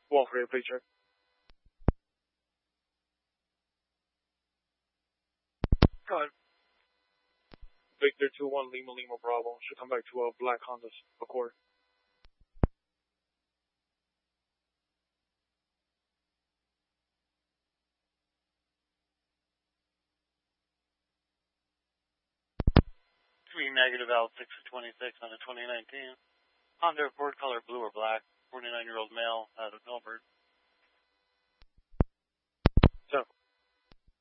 Walk rate, please check. Go ahead. Victor 2-1 Lima Lima Bravo. Should come back to a black Honda Accord. Negative L6 26 on a 2019 Honda Accord, color blue or black, 49-year-old male out of Milford.